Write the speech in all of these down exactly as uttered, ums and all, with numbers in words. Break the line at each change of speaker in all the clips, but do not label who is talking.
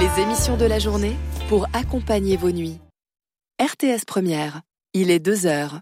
Les émissions de la journée pour accompagner vos nuits. R T S Première, il est deux heures.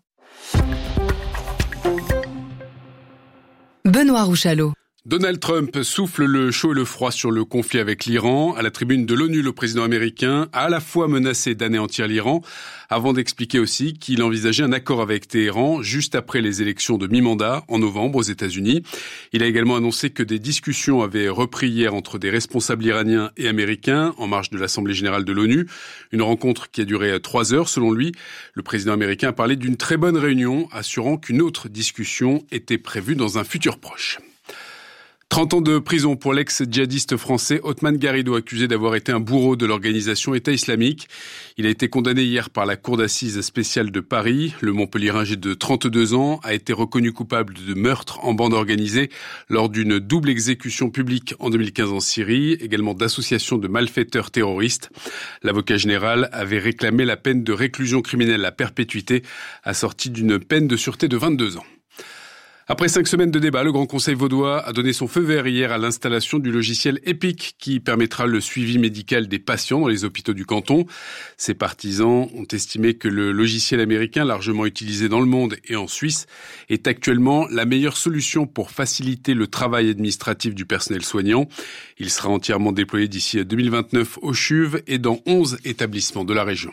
Benoît Rouchalot.
Donald Trump souffle le chaud et le froid sur le conflit avec l'Iran. À la tribune de l'ONU, le président américain a à la fois menacé d'anéantir l'Iran, avant d'expliquer aussi qu'il envisageait un accord avec Téhéran juste après les élections de mi-mandat en novembre aux États-Unis. Il a également annoncé que des discussions avaient repris hier entre des responsables iraniens et américains en marge de l'Assemblée générale de l'ONU. Une rencontre qui a duré trois heures selon lui. Le président américain a parlé d'une très bonne réunion, assurant qu'une autre discussion était prévue dans un futur proche. trente ans de prison pour l'ex-djihadiste français Othman Garrido, accusé d'avoir été un bourreau de l'organisation État islamique. Il a été condamné hier par la cour d'assises spéciale de Paris. Le Montpellierin âgé de trente-deux ans a été reconnu coupable de meurtre en bande organisée lors d'une double exécution publique en deux mille quinze en Syrie, également d'association de malfaiteurs terroristes. L'avocat général avait réclamé la peine de réclusion criminelle à perpétuité, assortie d'une peine de sûreté de vingt-deux ans. Après cinq semaines de débat, le Grand Conseil vaudois a donné son feu vert hier à l'installation du logiciel EPIC qui permettra le suivi médical des patients dans les hôpitaux du canton. Ses partisans ont estimé que le logiciel américain, largement utilisé dans le monde et en Suisse, est actuellement la meilleure solution pour faciliter le travail administratif du personnel soignant. Il sera entièrement déployé d'ici deux mille vingt-neuf au CHUV et dans onze établissements de la région.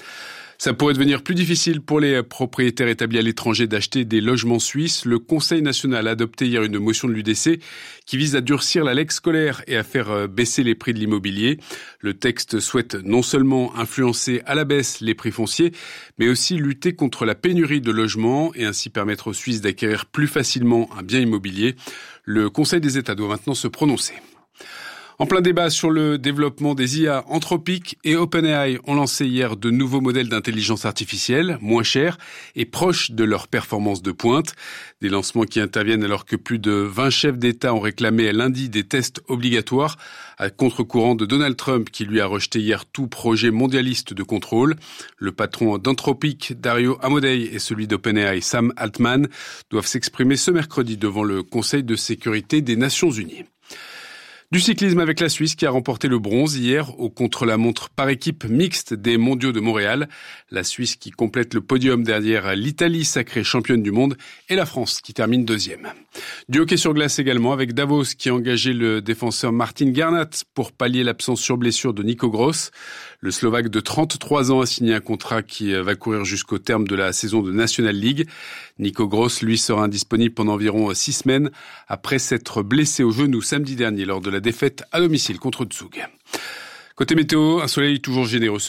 Ça pourrait devenir plus difficile pour les propriétaires établis à l'étranger d'acheter des logements suisses. Le Conseil national a adopté hier une motion de l'U D C qui vise à durcir la lex scolaire et à faire baisser les prix de l'immobilier. Le texte souhaite non seulement influencer à la baisse les prix fonciers, mais aussi lutter contre la pénurie de logements et ainsi permettre aux Suisses d'acquérir plus facilement un bien immobilier. Le Conseil des États doit maintenant se prononcer. En plein débat sur le développement des I A, Anthropic et OpenAI ont lancé hier de nouveaux modèles d'intelligence artificielle, moins chers et proches de leurs performances de pointe. Des lancements qui interviennent alors que plus de vingt chefs d'État ont réclamé lundi des tests obligatoires, à contre-courant de Donald Trump qui lui a rejeté hier tout projet mondialiste de contrôle. Le patron d'Anthropic, Dario Amodei, et celui d'OpenAI, Sam Altman, doivent s'exprimer ce mercredi devant le Conseil de sécurité des Nations Unies. Du cyclisme avec la Suisse qui a remporté le bronze hier au contre-la-montre par équipe mixte des mondiaux de Montréal. La Suisse qui complète le podium derrière l'Italie sacrée championne du monde et la France qui termine deuxième. Du hockey sur glace également avec Davos qui a engagé le défenseur Martin Garnat pour pallier l'absence sur blessure de Nico Gross. Le Slovaque de trente-trois ans a signé un contrat qui va courir jusqu'au terme de la saison de National League. Nico Gross, lui, sera indisponible pendant environ six semaines après s'être blessé au genou samedi dernier lors de la défaite à domicile contre Zug. Côté météo, un soleil toujours généreux.